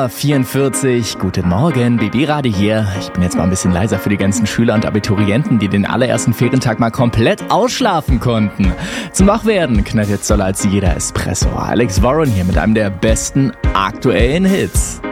7:44 Uhr. Guten Morgen, Baby-Radio hier. Ich bin jetzt mal ein bisschen leiser für die ganzen Schüler und Abiturienten, die den allerersten Ferientag mal komplett ausschlafen konnten. Zum Wachwerden knallt jetzt doller als jeder Espresso. Alex Warren hier mit einem der besten aktuellen Hits.